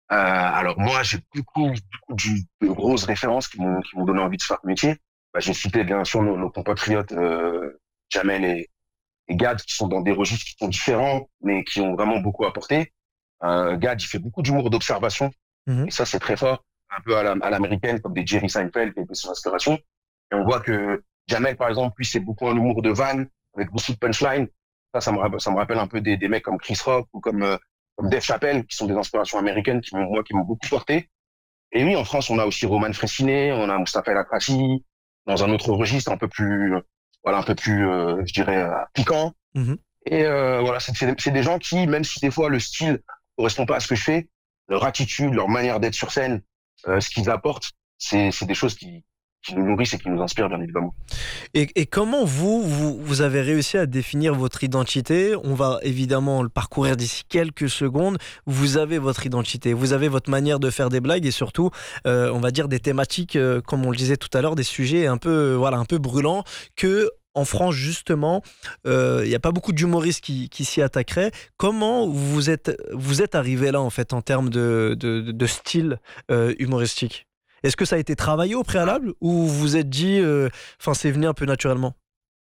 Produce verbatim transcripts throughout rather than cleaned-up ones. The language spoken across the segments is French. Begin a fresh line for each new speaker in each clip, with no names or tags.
Euh, alors moi, j'ai beaucoup, beaucoup de, de grosses références qui m'ont qui m'ont donné envie de faire ce métier. Bah, j'ai cité bien sûr nos, nos compatriotes euh, Jamel et, et Gad qui sont dans des registres qui sont différents, mais qui ont vraiment beaucoup apporté. Euh, Gad, il fait beaucoup d'humour d'observation,
Mhm.
et ça c'est très fort, un peu à la- à l'américaine, comme des Jerry Seinfeld, qui étaient son inspiration. Et on voit que Jamel, par exemple, lui, c'est beaucoup un humour de vanne, avec beaucoup de punchline. Ça, ça me, rappelle- ça me rappelle un peu des, des mecs comme Chris Rock ou comme, euh, comme Dave Chappelle, qui sont des inspirations américaines, qui m'ont, moi, qui m'ont beaucoup porté. Et oui, en France, on a aussi Roman Frécinet, on a Mustapha El Atrassi, dans un autre registre un peu plus, euh, voilà, un peu plus, euh, je dirais, euh, piquant.
Mhm.
Et euh, voilà, c'est c'est- c'est des gens qui, même si des fois le style correspond pas à ce que je fais, leur attitude, leur manière d'être sur scène, euh, ce qu'ils apportent, c'est c'est des choses qui, qui nous nourrissent et qui nous inspirent, bien évidemment.
Et, et comment vous, vous, vous avez réussi à définir votre identité? On va évidemment le parcourir d'ici quelques secondes. Vous avez votre identité, vous avez votre manière de faire des blagues et surtout, euh, on va dire des thématiques, euh, comme on le disait tout à l'heure, des sujets un peu, voilà, un peu brûlants que en France, justement, euh, il n'y a pas beaucoup d'humoristes qui, qui s'y attaqueraient. Comment vous êtes, vous êtes arrivé là, en fait, en termes de, de, de style euh, humoristique? Est-ce que ça a été travaillé au préalable ou vous vous êtes dit, euh, enfin, c'est venu un peu naturellement?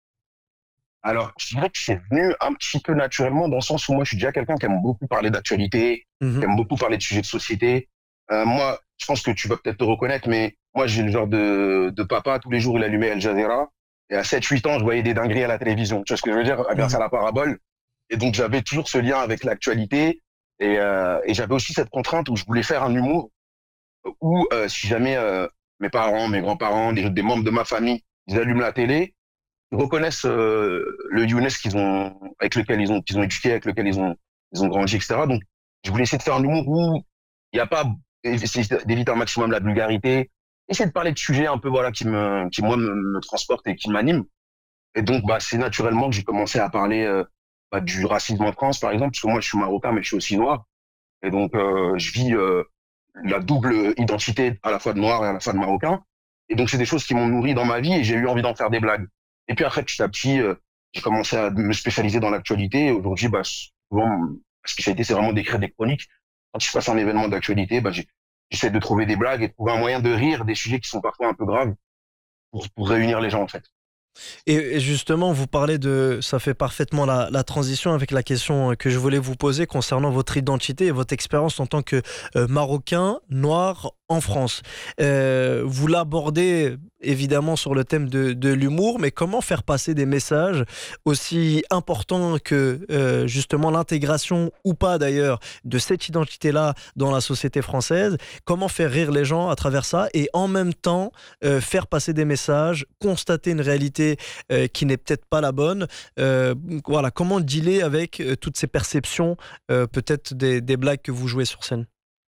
Alors, je dirais que c'est venu un petit peu naturellement dans le sens où moi, je suis déjà quelqu'un qui aime beaucoup parler d'actualité, qui
Mhm.
aime beaucoup parler de sujets de société. Euh, moi, je pense que tu vas peut-être te reconnaître, mais moi, j'ai le genre de, de papa, tous les jours, il allumait Al Jazeera. Et à sept huit ans, je voyais des dingueries à la télévision. Tu vois ce que je veux dire? Grâce
Mhm.
à la parabole. Et donc, j'avais toujours ce lien avec l'actualité. Et, euh, et j'avais aussi cette contrainte où je voulais faire un humour où, euh, si jamais euh, mes parents, mes grands-parents, des, des membres de ma famille, ils allument la télé, ils reconnaissent euh, le Younes qu'ils ont, avec lequel ils ont, qu'ils ont éduqué, avec lequel ils ont, ils ont grandi, et cetera. Donc, je voulais essayer de faire un humour où il n'y a pas, essayer d'éviter un maximum la vulgarité, essayer de parler de sujets un peu, voilà, qui me, qui moi me, me transportent et qui m'animent. Et donc, bah, c'est naturellement que j'ai commencé à parler euh, bah, du racisme en France, par exemple, parce que moi, je suis marocain, mais je suis aussi noir. Et donc, euh, je vis euh, la double identité à la fois de noir et à la fois de marocain. Et donc, c'est des choses qui m'ont nourri dans ma vie et j'ai eu envie d'en faire des blagues. Et puis après, petit à petit, euh, j'ai commencé à me spécialiser dans l'actualité. Et aujourd'hui, bah, souvent, ma spécialité, c'est vraiment d'écrire des chroniques. Quand il se passe un événement d'actualité, bah, j'ai- j'essaie de trouver des blagues et de trouver un moyen de rire des sujets qui sont parfois un peu graves pour, pour réunir les gens, en fait.
Et, et justement, vous parlez de, ça fait parfaitement la, la transition avec la question que je voulais vous poser concernant votre identité et votre expérience en tant que euh, Marocain noir en France. Euh, vous l'abordez évidemment sur le thème de, de l'humour, mais comment faire passer des messages aussi importants que euh, justement l'intégration ou pas d'ailleurs de cette identité-là dans la société française? Comment faire rire les gens à travers ça et en même temps euh, faire passer des messages, constater une réalité euh, qui n'est peut-être pas la bonne. Euh, voilà, comment dealer avec euh, toutes ces perceptions, euh, peut-être des, des blagues que vous jouez sur scène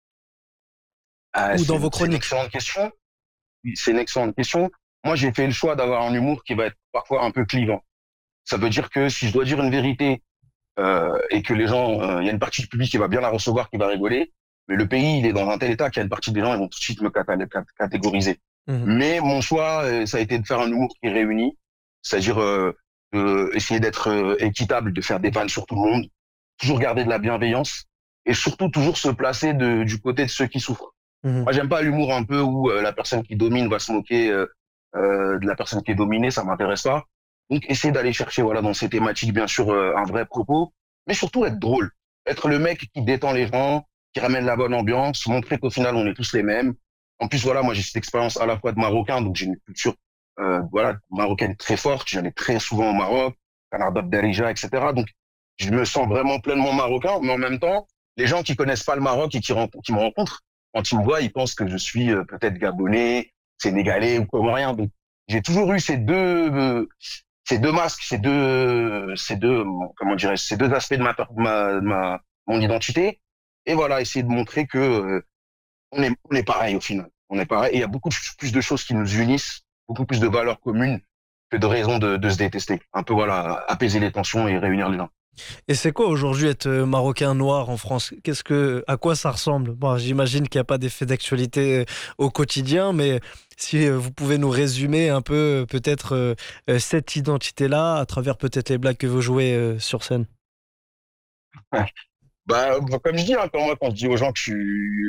Ah,
ou dans
c'est,
vos
c'est une
chroniques.
excellente question. Oui, c'est une excellente question. Moi, j'ai fait le choix d'avoir un humour qui va être parfois un peu clivant. Ça veut dire que si je dois dire une vérité euh, et que les gens, euh, il y a une partie du public qui va bien la recevoir, qui va rigoler, mais le pays, il est dans un tel état qu'il y a une partie des gens, ils vont tout de suite me cata- cat- catégoriser.
Mhm.
Mais mon choix, euh, ça a été de faire un humour qui réunit, c'est-à-dire euh, de essayer d'être euh, équitable, de faire des vannes sur tout le monde, toujours garder de la bienveillance et surtout toujours se placer de, du côté de ceux qui souffrent.
Mhm.
Moi, j'aime pas l'humour un peu où euh, la personne qui domine va se moquer euh, euh, de la personne qui est dominée, ça m'intéresse pas. Donc, essayer d'aller chercher, voilà, dans ces thématiques, bien sûr, euh, un vrai propos, mais surtout être drôle, être le mec qui détend les gens, qui ramène la bonne ambiance, montrer qu'au final, on est tous les mêmes. En plus, voilà, moi, j'ai cette expérience à la fois de Marocain, donc j'ai une culture, euh, voilà, marocaine très forte. J'allais très souvent au Maroc, Canard d'Abderija, et cetera. Donc, je me sens vraiment pleinement marocain, mais en même temps, les gens qui connaissent pas le Maroc et qui, ren- qui me rencontrent, quand ils me voient, ils pensent que je suis euh, peut-être gabonais, sénégalais ou comorien. Donc, j'ai toujours eu ces deux, euh, ces deux masques, ces deux, ces deux, comment dirais ces deux aspects de ma, ma, ma, mon identité. Et voilà, essayer de montrer que euh, on est, on est pareil au final. On est pareil. Et il y a beaucoup plus de choses qui nous unissent, beaucoup plus de valeurs communes que de raisons de, de se détester. Un peu voilà, apaiser les tensions et réunir les gens.
Et c'est quoi aujourd'hui être euh, marocain noir en France? Qu'est-ce que, à quoi ça ressemble? Bon, j'imagine qu'il n'y a pas d'effet d'actualité euh, au quotidien, mais si euh, vous pouvez nous résumer un peu euh, peut-être euh, euh, cette identité-là à travers peut-être les blagues que vous jouez euh, sur scène.
Ouais. Bah, comme je dis, hein, quand moi, quand je dis aux gens que je suis